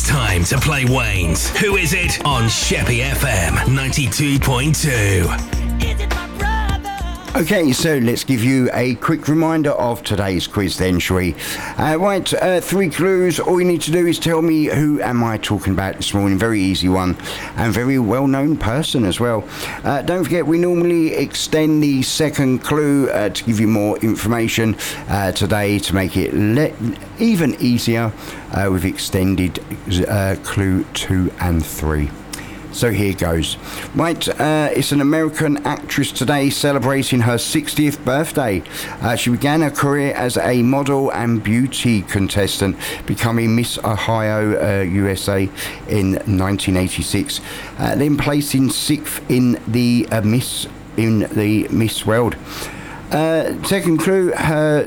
It's time to play Wayne's Who Is It on Sheppy FM 92.2. Okay, so let's give you a quick reminder of today's quiz then, shall we? Right, 3 clues. All you need to do is tell me who am I talking about this morning. Very easy one, and very well-known person as well. Don't forget, we normally extend the second clue to give you more information today to make it even easier. We've extended clue 2 and 3. So here goes. Right, it's an American actress today celebrating her 60th birthday. She began her career as a model and beauty contestant, becoming Miss Ohio USA in 1986, then placing 6th in the Miss World. Second clue, her